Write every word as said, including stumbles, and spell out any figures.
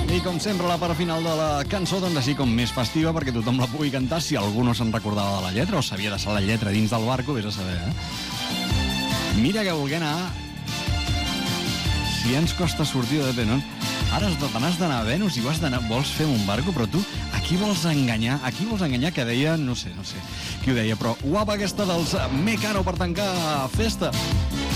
I com sempre, la part final de la cançó, doncs així com més festiva, perquè tothom la pugui cantar, si algú no se'n recordava de la lletra, o sabia de ser la lletra dins del barco, vés a saber, eh? Mira que volgué anar... Si ens costa sortir de Tenon, ara has de, te n'has d'anar a Venus i vas d'anar, vols fer un barco, però tu, a qui vols enganyar? A qui vols enganyar? Que deia, no sé, no sé qui ho deia, però guapa aquesta dels Mecano per tancar festa.